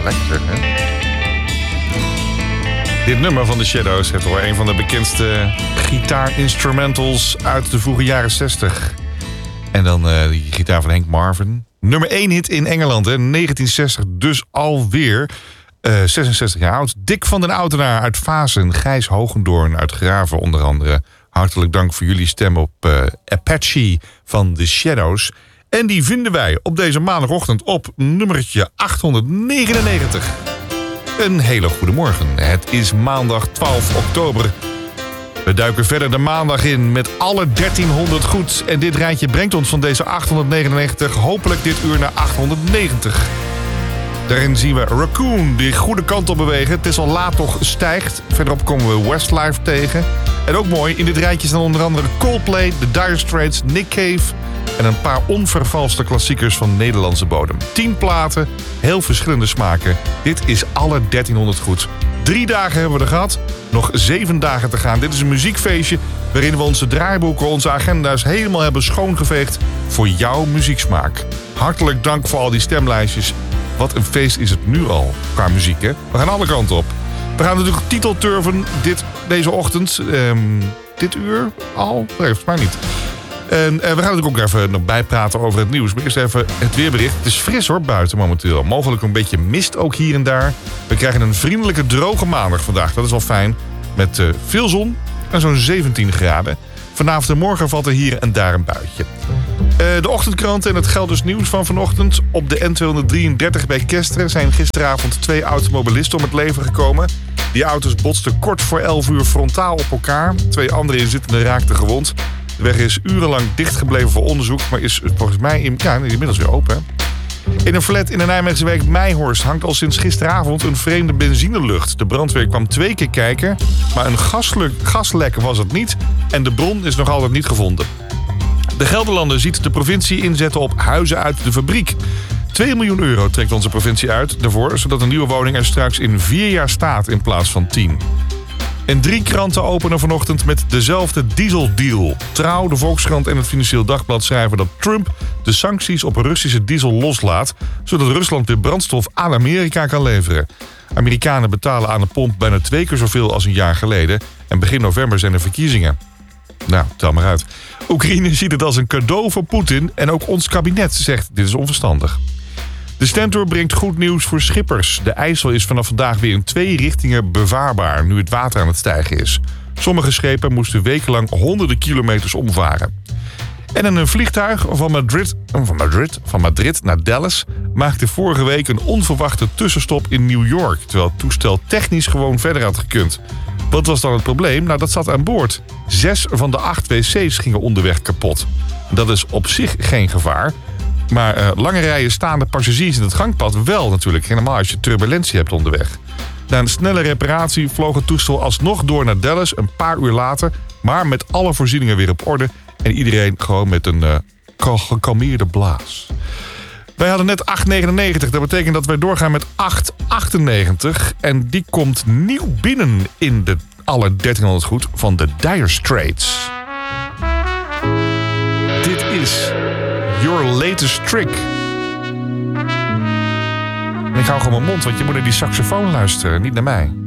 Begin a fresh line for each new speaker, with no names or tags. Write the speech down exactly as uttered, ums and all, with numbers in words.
lekker zeg, hè? Dit nummer van The Shadows heeft wel een van de bekendste gitaarinstrumentals uit de vroege jaren zestig. En dan uh, die gitaar van Hank Marvin. Nummer één hit in Engeland, hè? negentien zestig, dus alweer uh, zesenzestig jaar oud. Dick van den Outenaar uit Vaassen, Gijs Hogendoorn uit Graven onder andere. Hartelijk dank voor jullie stem op uh, Apache van The Shadows. En die vinden wij op deze maandagochtend op nummertje achthonderdnegenennegentig. Een hele goede morgen. Het is maandag twaalf oktober. We duiken verder de maandag in met alle dertienhonderd goed. En dit rijtje brengt ons van deze achthonderdnegenennegentig hopelijk dit uur naar achthonderdnegentig. Daarin zien we Raccoon die goede kant op bewegen. Het is al laat toch stijgt. Verderop komen we Westlife tegen. En ook mooi, in dit rijtje staan onder andere Coldplay, The Dire Straits, Nick Cave en een paar onvervalste klassiekers van Nederlandse bodem. Tien platen, heel verschillende smaken. Dit is alle dertienhonderd goed. Drie dagen hebben we er gehad, nog zeven dagen te gaan. Dit is een muziekfeestje waarin we onze draaiboeken, onze agenda's helemaal hebben schoongeveegd voor jouw muzieksmaak. Hartelijk dank voor al die stemlijstjes. Wat een feest is het nu al qua muziek, hè? We gaan alle kanten op. We gaan natuurlijk titelturven dit, deze ochtend. Um, dit uur al? Nee, volgens mij niet. En uh, we gaan natuurlijk ook even nog bijpraten over het nieuws. Maar eerst even het weerbericht. Het is fris hoor, buiten momenteel. Mogelijk een beetje mist ook hier en daar. We krijgen een vriendelijke droge maandag vandaag. Dat is wel fijn. Met uh, veel zon en zo'n zeventien graden. Vanavond en morgen valt er hier en daar een buitje. Uh, de ochtendkrant en het Gelders nieuws van vanochtend. Op de N tweehonderddrieëndertig bij Kesteren zijn gisteravond twee automobilisten om het leven gekomen. Die auto's botsten kort voor elf uur frontaal op elkaar. Twee andere inzittenden raakten gewond. De weg is urenlang dichtgebleven voor onderzoek, maar is volgens mij in, ja, inmiddels weer open. Hè? In een flat in de Nijmeegse wijk Meijhorst hangt al sinds gisteravond een vreemde benzinelucht. De brandweer kwam twee keer kijken, maar een gaslek, gaslek was het niet en de bron is nog altijd niet gevonden. De Gelderlander ziet de provincie inzetten op huizen uit de fabriek. twee miljoen euro trekt onze provincie uit daarvoor, zodat een nieuwe woning er straks in vier jaar staat in plaats van tien. En drie kranten openen vanochtend met dezelfde dieseldeal. Trouw, de Volkskrant en het Financieel Dagblad schrijven dat Trump de sancties op Russische diesel loslaat, zodat Rusland weer brandstof aan Amerika kan leveren. Amerikanen betalen aan de pomp bijna twee keer zoveel als een jaar geleden. En begin november zijn er verkiezingen. Nou, tel maar uit. Oekraïne ziet het als een cadeau voor Poetin en ook ons kabinet zegt dit is onverstandig. De Stentor brengt goed nieuws voor schippers. De IJssel is vanaf vandaag weer in twee richtingen bevaarbaar, nu het water aan het stijgen is. Sommige schepen moesten wekenlang honderden kilometers omvaren. En een vliegtuig van Madrid, van Madrid, van Madrid naar Dallas maakte vorige week een onverwachte tussenstop in New York, terwijl het toestel technisch gewoon verder had gekund. Wat was dan het probleem? Nou, dat zat aan boord. Zes van de acht wc's gingen onderweg kapot. Dat is op zich geen gevaar. Maar uh, lange rijen staande passagiers in het gangpad wel natuurlijk. Helemaal als je turbulentie hebt onderweg. Na een snelle reparatie vloog het toestel alsnog door naar Dallas een paar uur later. Maar met alle voorzieningen weer op orde. En iedereen gewoon met een uh, gekalmeerde blaas. Wij hadden net acht negenennegentig. Dat betekent dat wij doorgaan met acht achtennegentig. En die komt nieuw binnen in de alle dertienhonderd goed van de Dire Straits. Dit is Your Latest Trick. En ik hou gewoon mijn mond, want je moet naar die saxofoon luisteren, niet naar mij.